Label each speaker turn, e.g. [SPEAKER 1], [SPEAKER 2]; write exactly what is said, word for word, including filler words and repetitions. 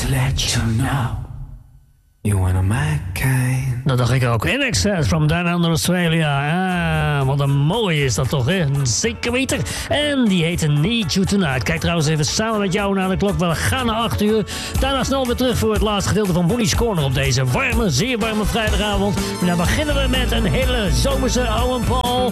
[SPEAKER 1] let you know. You wanna my kind.
[SPEAKER 2] Dat dacht ik ook. In Excess from Down Under Australia. Ah, wat een mooie is dat toch, hè? Zeker weten. En die heette Need You Tonight. Kijk trouwens even samen met jou naar de klok. We gaan naar acht uur. Daarna snel weer terug voor het laatste gedeelte van Bonnie's Corner op deze warme, zeer warme vrijdagavond. En dan beginnen we met een hele zomerse Owen Paul.